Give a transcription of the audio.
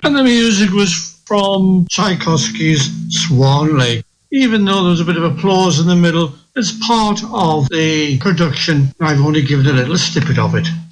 And the music was from Tchaikovsky's Swan Lake. Even though there was a bit of applause in the middle, it's part of the production. I've only given a little snippet of it.